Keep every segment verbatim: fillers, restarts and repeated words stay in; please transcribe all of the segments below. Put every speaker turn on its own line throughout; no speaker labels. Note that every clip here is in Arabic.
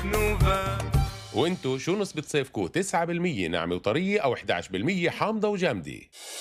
نوفا.
وانتو شو نسبة صيفكو؟ تسعة بالمية ناعمة وطرية أو إحدى عشر بالمية حامضة وجامدة؟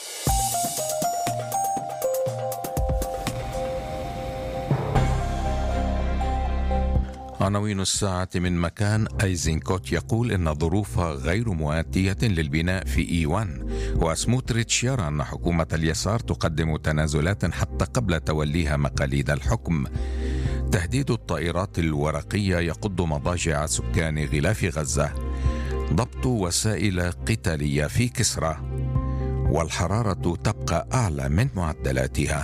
عناوين الساعة من مكان. أيزنكوت يقول إن الظروف غير مواتية للبناء في إيوان، وسموتريتش يرى أن حكومة اليسار تقدم تنازلات حتى قبل توليها مقاليد الحكم. تهديد الطائرات الورقية يقض مضاجع سكان غلاف غزة. ضبط وسائل قتالية في كسرى، والحرارة تبقى أعلى من معدلاتها.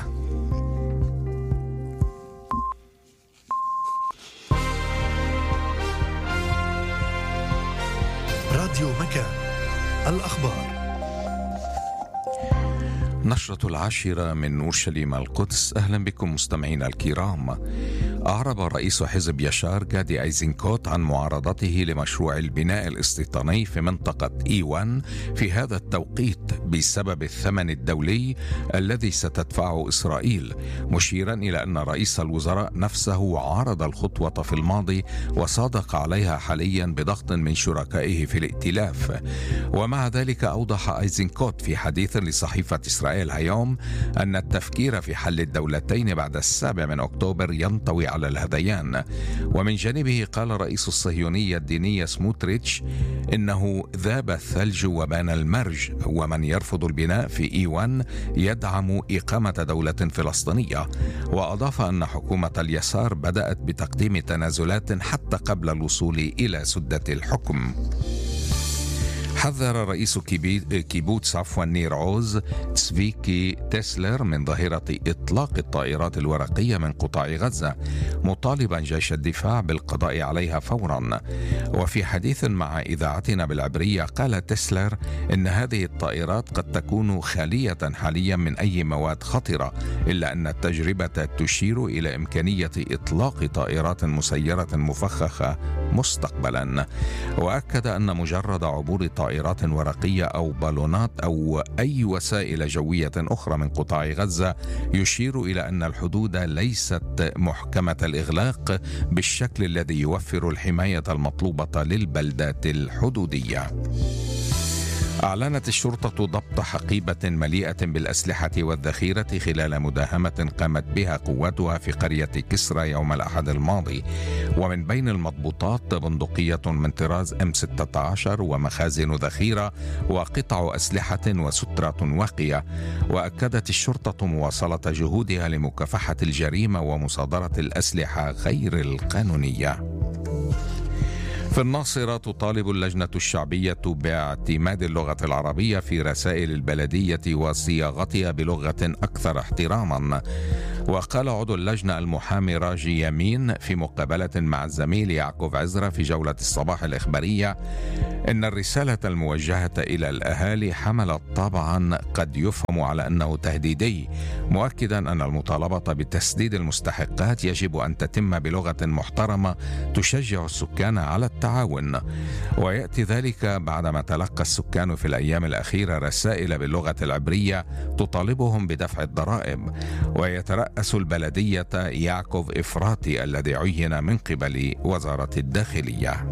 راديو مكان، الأخبار.
نشرة العاشرة من أورشليم القدس. أهلا بكم مستمعينا الكرام. أعرب رئيس حزب يشار جادي أيزنكوت عن معارضته لمشروع البناء الاستيطاني في منطقة إيوان في هذا التوقيت بسبب الثمن الدولي الذي ستدفعه إسرائيل، مشيرا إلى أن رئيس الوزراء نفسه عارض الخطوة في الماضي وصادق عليها حاليا بضغط من شركائه في الائتلاف. ومع ذلك أوضح أيزنكوت في حديث لصحيفة إسرائيل هيوم أن التفكير في حل الدولتين بعد السابع من أكتوبر ينطوي على الهذيان. ومن جانبه قال رئيس الصهيونية الدينية سموتريتش إنه ذاب الثلج وبان المرج، ومن يرفض البناء في إيوان يدعم إقامة دولة فلسطينية. وأضاف أن حكومة اليسار بدأت بتقديم تنازلات حتى قبل الوصول إلى سدة الحكم. حذر رئيس كيبوتس عفوا نير عوز تسفيكي تسلر من ظاهرة إطلاق الطائرات الورقية من قطاع غزة، مطالبا جيش الدفاع بالقضاء عليها فورا. وفي حديث مع إذاعتنا بالعبرية قال تسلر إن هذه الطائرات قد تكون خالية حاليا من أي مواد خطرة، إلا أن التجربة تشير إلى إمكانية إطلاق طائرات مسيرة مفخخة مستقبلا. وأكد أن مجرد عبور طائرات ورقية أو بالونات أو أي وسائل جوية أخرى من قطاع غزة يشير إلى أن الحدود ليست محكمة الإغلاق بالشكل الذي يوفر الحماية المطلوبة للبلدات الحدودية. أعلنت الشرطة ضبط حقيبة مليئة بالأسلحة والذخيرة خلال مداهمة قامت بها قواتها في قرية كسرى يوم الأحد الماضي، ومن بين المضبوطات بندقية من طراز إم ستة عشر ومخازن ذخيرة وقطع أسلحة وسترة واقية. وأكدت الشرطة مواصلة جهودها لمكافحة الجريمة ومصادرة الأسلحة غير القانونية. في الناصرة تطالب اللجنة الشعبية باعتماد اللغة العربية في رسائل البلدية وصياغتها بلغة أكثر احتراما. وقال عضو اللجنة المحامي راجي يمين في مقابلة مع الزميل يعقوب عزرا في جولة الصباح الإخبارية إن الرسالة الموجهة إلى الأهالي حملت طابعا قد يفهم على أنه تهديدي، مؤكدا أن المطالبة بتسديد المستحقات يجب أن تتم بلغة محترمة تشجع السكان على التعاون. ويأتي ذلك بعدما تلقى السكان في الأيام الأخيرة رسائل باللغة العبرية تطالبهم بدفع الضرائب. ويترأس البلدية يعقوب إفراطي الذي عين من قبل وزارة الداخلية.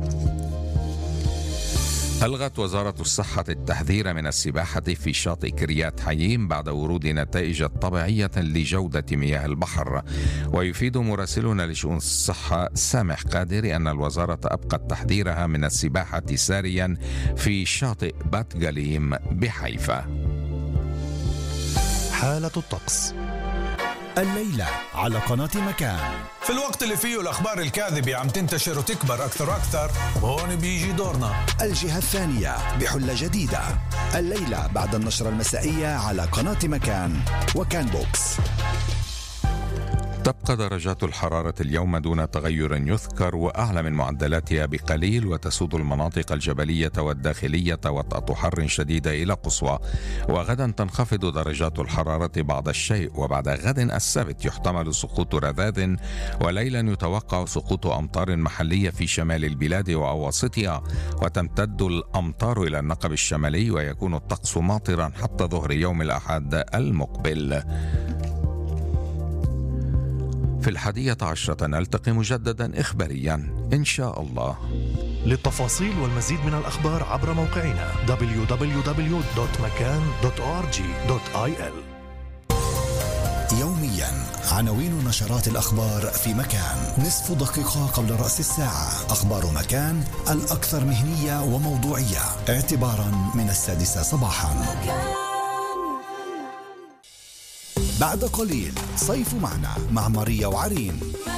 ألغت وزارة الصحة التحذير من السباحة في شاطئ كريات حييم بعد ورود نتائج طبيعية لجودة مياه البحر. ويفيد مراسلنا لشؤون الصحة سامح قادر أن الوزارة أبقت تحذيرها من السباحة ساريا في شاطئ بات جليم بحيفا.
حالة الطقس الليلة على قناة مكان.
في الوقت اللي فيه الأخبار الكاذبة عم تنتشر وتكبر أكثر وأكثر، هون بيجي دورنا.
الجهة الثانية بحلة جديدة الليلة بعد النشرة المسائية على قناة مكان وكان بوكس.
تبقى درجات الحرارة اليوم دون تغير يذكر وأعلى من معدلاتها بقليل، وتسود المناطق الجبلية والداخلية وطأة حر شديدة إلى قصوى. وغدا تنخفض درجات الحرارة بعض الشيء، وبعد غد السبت يحتمل سقوط رذاذ، وليلا يتوقع سقوط أمطار محلية في شمال البلاد وأواسطها، وتمتد الأمطار إلى النقب الشمالي، ويكون الطقس ماطرا حتى ظهر يوم الأحد المقبل. في الحادية عشرة نلتقي مجددا إخباريا. إن شاء الله.
للتفاصيل والمزيد من الأخبار عبر موقعنا دبليو دبليو دبليو دوت مكان دوت أو آر جي دوت آي إل.
يوميا عناوين نشرات الأخبار في مكان، نصف دقيقة قبل رأس الساعة. أخبار مكان الأكثر مهنية وموضوعية اعتبارا من السادسة صباحا. بعد قليل صيف معنا مع ماريا وعرين.